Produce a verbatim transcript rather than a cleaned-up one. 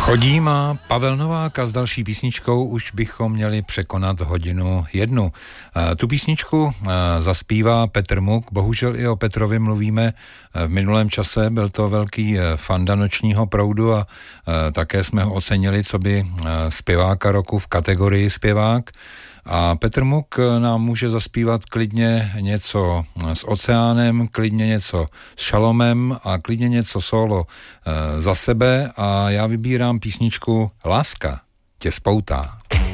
Chodím a Pavel Novák a s další písničkou už bychom měli překonat hodinu jednu. Tu písničku zaspívá Petr Muk, bohužel i o Petrovi mluvíme v minulém čase, byl to velký fanda Nočního proudu a také jsme ho ocenili coby zpěváka roku v kategorii zpěvák. A Petr Muk nám může zaspívat klidně něco s Oceánem, klidně něco s Šalomem a klidně něco solo za sebe a já vybírám písničku Láska tě spoutá.